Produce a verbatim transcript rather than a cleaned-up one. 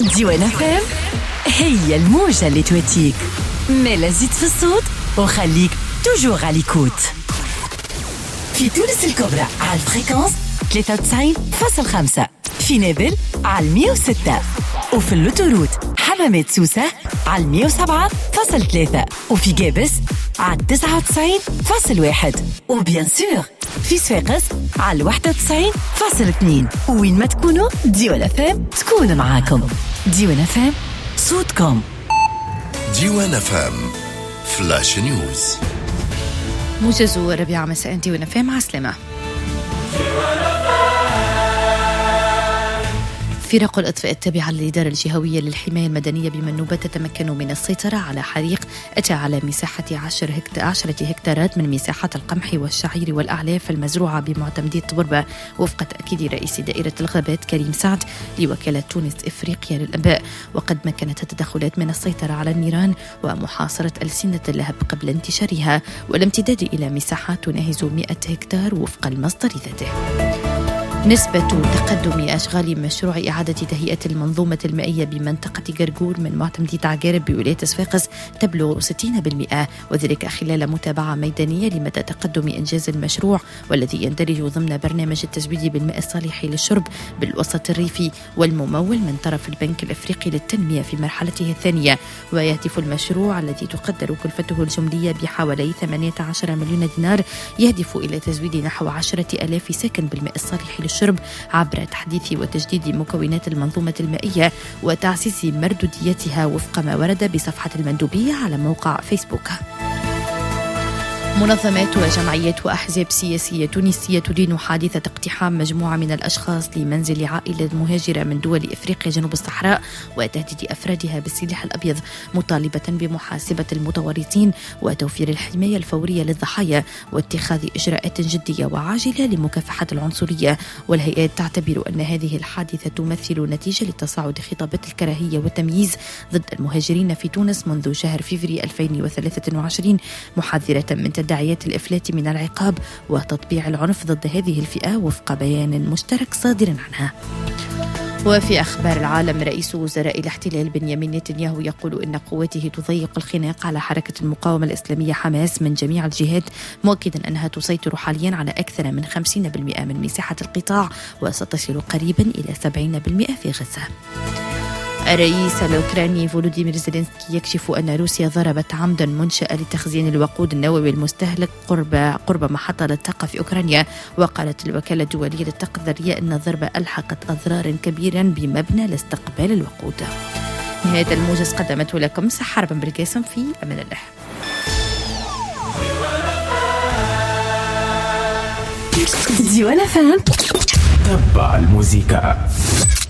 ديوان فام هي الموجة اللي تواتيك مالا زيد في الصوت وخليك توجور على ليكوت. في تونس الكبرى على الفريكانس ثلاثة وتسعين فاصلة خمسة، في نابل على مية وستة، وفي اللوتوروت حمامات سوسة على مية وسبعة فاصلة ثلاثة، وفي جابس على تسعة وتسعين فاصلة واحد، وبيان سور في صفاقس على واحد وتسعين فاصلة اثنين. وين ما تكونوا ديوان فام تكون معاكم. ديوان فام صوتكم. ديوان فام فلاش نيوز. موجز ربيع مساء ديوان فام. عسلامة. فرق الإطفاء التابعة للإدارة الجهوية للحماية المدنية بمنوبة تتمكن من السيطرة على حريق أتى على مساحة عشر هكت... عشرة هكتارات من مساحة القمح والشعير والأعلاف المزروعة بمعتمدية طبربة، وفق تأكيد رئيس دائرة الغابات كريم سعد لوكالة تونس إفريقيا للأنباء. وقد مكنت التدخلات من السيطرة على النيران ومحاصرة ألسنة اللهب قبل انتشارها والامتداد إلى مساحات تناهز مئة هكتار وفق المصدر ذاته. نسبة تقدم أشغال مشروع إعادة تهيئة المنظومة المائية بمنطقة قرقور من معتمدية عقارب بولاية صفاقس تبلغ ستين بالمئة، وذلك خلال متابعة ميدانية لمدى تقدم إنجاز المشروع، والذي يندرج ضمن برنامج التزويد بالماء الصالح للشرب بالوسط الريفي والممول من طرف البنك الأفريقي للتنمية في مرحلته الثانية. ويهدف المشروع الذي تقدر كلفته الجملية بحوالي ثمانية عشر مليون دينار يهدف إلى تزويد نحو عشرة آلاف سكن بالماء الصالح الشرب عبر تحديث وتجديد مكونات المنظومة المائية وتعزيز مردوديتها وفق ما ورد بصفحة المندوبية على موقع فيسبوك. منظمات وجمعيات وأحزاب سياسية تونسية تدين حادثة اقتحام مجموعة من الأشخاص لمنزل عائلة مهاجرة من دول إفريقيا جنوب الصحراء وتهديد أفرادها بالسلاح الأبيض، مطالبة بمحاسبة المتورطين وتوفير الحماية الفورية للضحايا واتخاذ إجراءات جدية وعاجلة لمكافحة العنصرية. والهيئات تعتبر أن هذه الحادثة تمثل نتيجة لتصاعد خطابات الكراهية والتمييز ضد المهاجرين في تونس منذ شهر فبراير ألفين وثلاثة وعشرين، محذرة من تداعيات الإفلات من العقاب وتطبيع العنف ضد هذه الفئة وفق بيان مشترك صادر عنها. وفي أخبار العالم، رئيس وزراء الاحتلال بنيامين نتنياهو يقول إن قوته تضيق الخناق على حركة المقاومة الإسلامية حماس من جميع الجهات، مؤكدا أنها تسيطر حاليا على أكثر من خمسين بالمئة من مساحة القطاع وستصل قريبا إلى سبعين بالمئة في غزة. الرئيس الأوكراني فولوديمير زيلينسكي يكشف أن روسيا ضربت عمدا منشأة لتخزين الوقود النووي المستهلك قرب قرب محطة للطاقة في أوكرانيا. وقالت الوكالة الدولية للطاقة الذرية أن الضربة ألحقت أضرارا كبيرا بمبنى لاستقبال الوقود. نهاية الموجز قدمته لكم سحر بن بالقاسم، في أمان الله. ديوان فام. تبع الموسيقى.